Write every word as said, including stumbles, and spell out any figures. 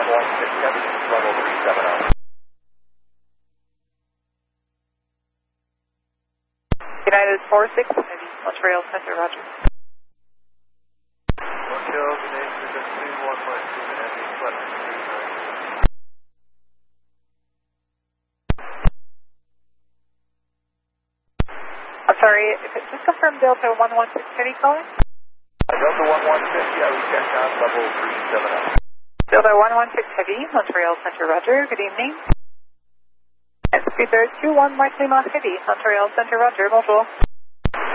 one one six Heavy, level three seven zero. United four six Heavy, Montreal Center, roger. Montreal, United three one one six Heavy, flight three nine. I'm sorry, just confirm Delta one one six Heavy calling? Delta one one six, yeah, we checked out level three seven zero. Delta one one six Heavy, Montreal Center, roger. Good evening. And speed two one Mike Lima Heavy, Montreal Center, roger. Bonjour.